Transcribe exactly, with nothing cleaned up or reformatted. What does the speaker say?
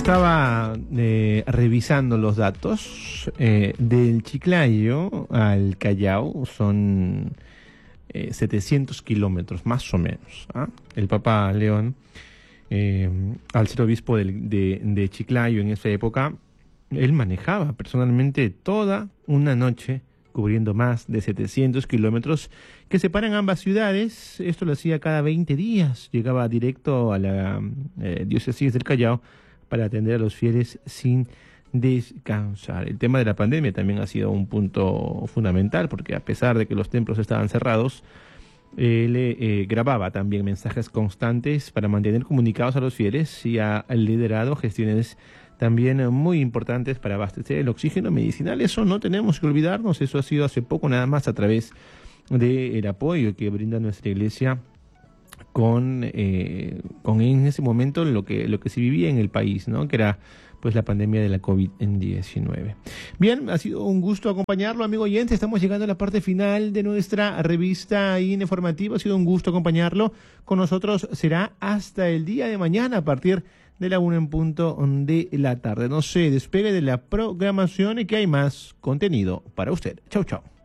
estaba eh, revisando los datos. Eh, del Chiclayo al Callao son eh, setecientos kilómetros, más o menos. ¿ah? El Papa León, eh, al ser obispo de, de, de Chiclayo en esa época, él manejaba personalmente toda una noche cubriendo más de setecientos kilómetros que separan ambas ciudades. Esto lo hacía cada veinte días. Llegaba directo a la eh, diócesis del Callao para atender a los fieles sin descansar. El tema de la pandemia también ha sido un punto fundamental, porque a pesar de que los templos estaban cerrados, él eh, grababa también mensajes constantes para mantener comunicados a los fieles y ha liderado gestiones también muy importantes para abastecer el oxígeno medicinal. Eso no tenemos que olvidarnos, eso ha sido hace poco nada más a través del apoyo que brinda nuestra iglesia con, eh, con en ese momento lo que, lo que se vivía en el país, ¿no? Que era pues la pandemia de la COVID diecinueve. Bien, ha sido un gusto acompañarlo, amigo oyente. Estamos llegando a la parte final de nuestra revista informativa. Ha sido un gusto acompañarlo. Con nosotros será hasta el día de mañana a partir de la una en punto de la tarde. No se despegue de la programación y que hay más contenido para usted. Chau, chau.